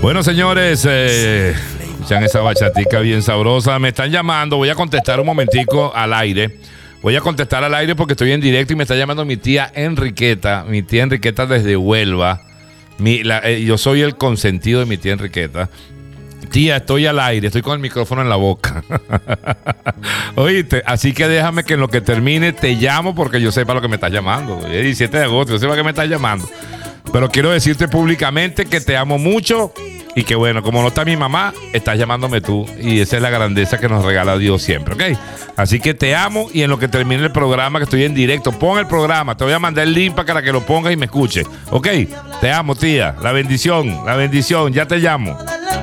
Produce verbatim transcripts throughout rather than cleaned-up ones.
Bueno, señores, eh, escuchan esa bachatica bien sabrosa. Me están llamando, voy a contestar un momentico al aire. Voy a contestar al aire porque estoy en directo y me está llamando mi tía Enriqueta. Mi tía Enriqueta desde Huelva. Mi, la, eh, yo soy el consentido de mi tía Enriqueta. Tía, estoy al aire, estoy con el micrófono en la boca. Oíste, así que déjame que en lo que termine te llamo porque yo sepa lo que me estás llamando. Es diecisiete de agosto, yo sepa que me estás llamando. Pero quiero decirte públicamente que te amo mucho y que bueno, como no está mi mamá, estás llamándome tú y esa es la grandeza que nos regala Dios siempre, ¿ok? Así que te amo y en lo que termine el programa, que estoy en directo, pon el programa, te voy a mandar el link para que lo pongas y me escuches, ¿ok? Te amo, tía, la bendición, la bendición, ya te llamo.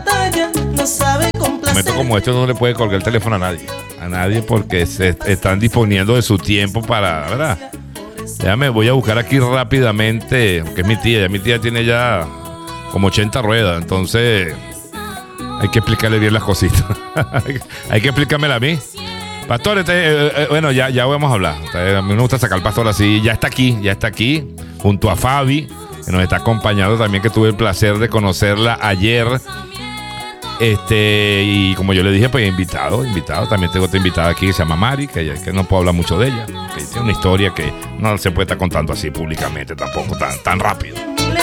Un momento como este no le puede colgar el teléfono a nadie, a nadie porque se están disponiendo de su tiempo para, ¿verdad? Déjame, voy a buscar aquí rápidamente, que es mi tía, ya mi tía tiene ya como ochenta ruedas, entonces hay que explicarle bien las cositas. Hay que explicármela a mí. Pastor, este, eh, eh, bueno, ya, ya vamos a hablar. A mí me gusta sacar al pastor así, ya está aquí, ya está aquí, junto a Fabi, que nos está acompañando también, que tuve el placer de conocerla ayer. Este, y como yo le dije, pues invitado, invitado. También tengo otra invitada aquí que se llama Mari, que, que no puedo hablar mucho de ella, que tiene una historia que no se puede estar contando así públicamente tampoco, tan, tan rápido.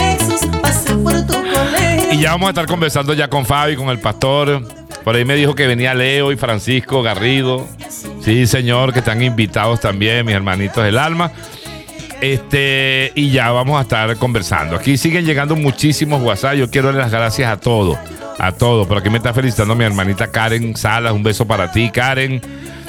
Y ya vamos a estar conversando ya con Fabi, con el pastor. Por ahí me dijo que venía Leo y Francisco Garrido. Sí, señor, que están invitados también, mis hermanitos del alma. Este, y ya vamos a estar conversando. Aquí siguen llegando muchísimos WhatsApp. Yo quiero darle las gracias a todos. A todos, pero aquí me está felicitando mi hermanita Karen Salas, un beso para ti, Karen.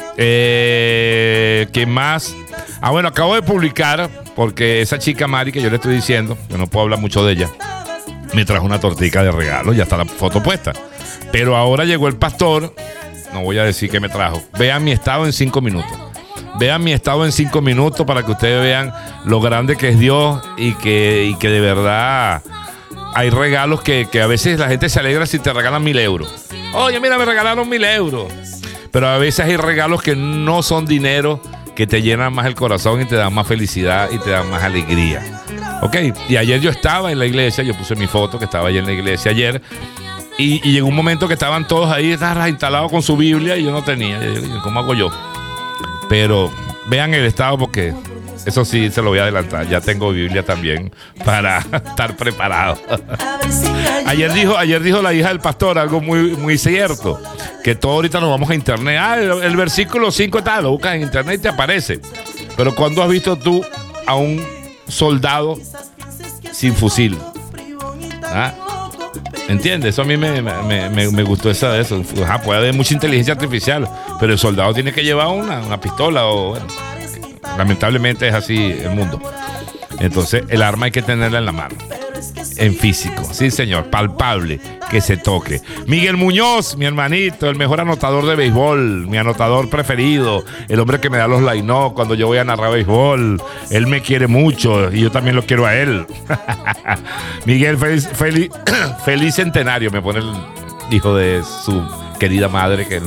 Eh, ¿Qué más? Ah, bueno, acabo de publicar, porque esa chica Mari, que yo le estoy diciendo, que no puedo hablar mucho de ella, me trajo una tortica de regalo, ya está la foto puesta. Pero ahora llegó el pastor, no voy a decir qué me trajo. Vean mi estado en cinco minutos. Vean mi estado en cinco minutos para que ustedes vean lo grande que es Dios y que, y que de verdad... Hay regalos que, que a veces la gente se alegra si te regalan mil euros. Oye, mira, me regalaron mil euros. Pero a veces hay regalos que no son dinero, que te llenan más el corazón y te dan más felicidad y te dan más alegría. Ok, y ayer yo estaba en la iglesia, yo puse mi foto que estaba allí en la iglesia ayer. Y, y llegó un momento que estaban todos ahí instalados con su Biblia y yo no tenía. ¿Cómo hago yo? Pero vean el estado porque... Eso sí, se lo voy a adelantar. Ya tengo Biblia también para estar preparado. Ayer dijo, ayer dijo la hija del pastor algo muy, muy cierto. Que todo ahorita nos vamos a internet. Ah, el, el versículo cinco está, lo buscas en internet y te aparece. Pero ¿cuándo has visto tú a un soldado sin fusil? ¿Ah? ¿Entiendes? Eso a mí me, me, me, me gustó esa de eso. Ajá, puede haber mucha inteligencia artificial, pero el soldado tiene que llevar una, una pistola o... Bueno, lamentablemente es así el mundo. Entonces el arma hay que tenerla en la mano, en físico, sí señor, palpable, que se toque. Miguel Muñoz, mi hermanito, el mejor anotador de béisbol, mi anotador preferido, el hombre que me da los line-up cuando yo voy a narrar béisbol. Él me quiere mucho y yo también lo quiero a él. Miguel, feliz, feliz, feliz centenario, me pone el hijo de su querida madre. Que...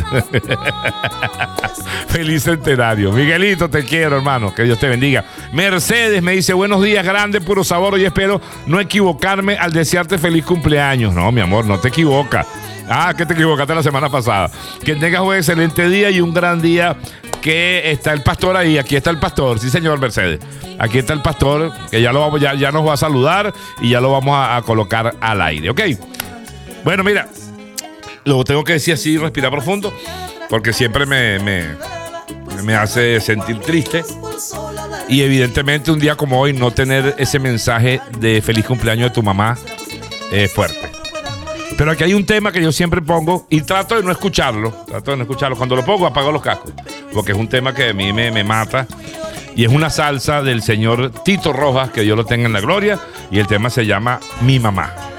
Feliz centenario. Miguelito, te quiero, hermano. Que Dios te bendiga. Mercedes me dice, buenos días, grande, puro sabor. Y espero no equivocarme al desearte feliz cumpleaños. No, mi amor, no te equivocas. Ah, que te equivocaste la semana pasada. Que tengas un excelente día y un gran día. Que está el pastor ahí. Aquí está el pastor. Sí, señor Mercedes. Aquí está el pastor, que ya, lo vamos, ya, ya nos va a saludar y ya lo vamos a, a colocar al aire. ¿Ok? Bueno, mira. Lo tengo que decir así, respirar profundo, porque siempre me, me, me hace sentir triste. Y evidentemente un día como hoy no tener ese mensaje de feliz cumpleaños de tu mamá es fuerte. Pero aquí hay un tema que yo siempre pongo y trato de no escucharlo. Trato de no escucharlo. Cuando lo pongo apago los cascos, porque es un tema que a mí me, me mata. Y es una salsa del señor Tito Rojas, que Dios lo tenga en la gloria. Y el tema se llama Mi Mamá.